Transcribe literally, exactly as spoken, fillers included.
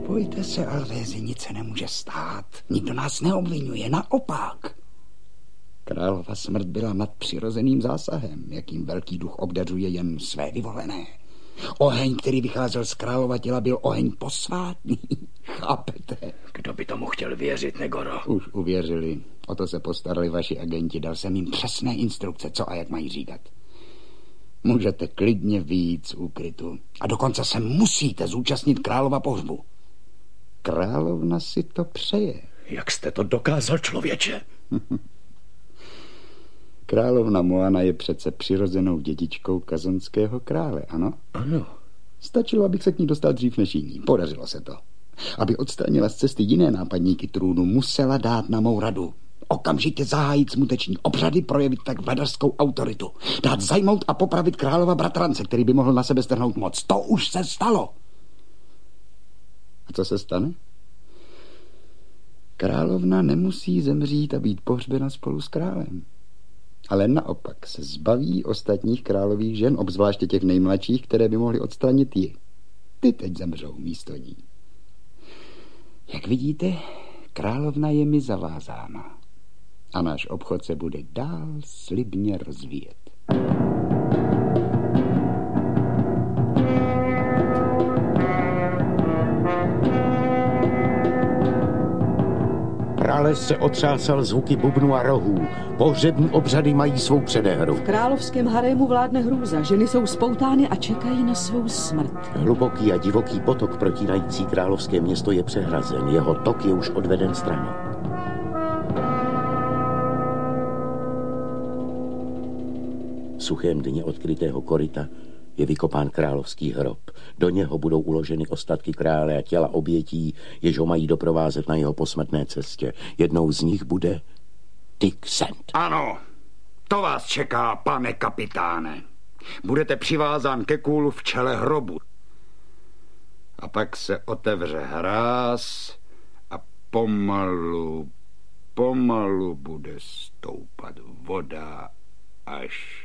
Nebojte se, Alvézi, nic se nemůže stát. Nikdo nás neobvinuje, naopak. Králova smrt byla nadpřirozeným zásahem, jakým velký duch obdařuje jen své vyvolené. Oheň, který vycházel z králova těla, byl oheň posvátný. Chápete? Kdo by tomu chtěl věřit, Negoro? Už uvěřili. O to se postarali vaši agenti. Dal jsem jim přesné instrukce, co a jak mají říkat. Můžete klidně vyjít z úkrytu. A dokonce se musíte zúčastnit králova pohřbu. Královna si to přeje. Jak jste to dokázal, člověče? Královna Moana je přece přirozenou dědičkou kazanského krále, ano? Ano. Stačilo, abych se k ní dostal dřív než jiní. Podařilo se to. Aby odstranila z cesty jiné nápadníky trůnu, musela dát na mou radu. Okamžitě zahájit smuteční obřady, projevit tak vladařskou autoritu. Dát zajmout a popravit králova bratrance, který by mohl na sebe strhnout moc. To už se stalo. A co se stane? Královna nemusí zemřít a být pohřbena spolu s králem. Ale naopak se zbaví ostatních králových žen, obzvláště těch nejmladších, které by mohly odstranit ji. Ty teď zemřou místo ní. Jak vidíte, královna je mi zavázána. A náš obchod se bude dál slibně rozvíjet. Prales se otřásal zvuky bubnu a rohů. Pohřební obřady mají svou předehru. V královském harému vládne hrůza. Ženy jsou spoutány a čekají na svou smrt. Hluboký a divoký potok protínající královské město je přehrazen. Jeho tok je už odveden stranou. V suchém dně odkrytého koryta je vykopán královský hrob. Do něho budou uloženy ostatky krále a těla obětí, jež ho mají doprovázet na jeho posmrtné cestě. Jednou z nich bude Dick Sand. Ano, to vás čeká, pane kapitáne. Budete přivázán ke kůlu v čele hrobu. A pak se otevře hráz a pomalu, pomalu bude stoupat voda až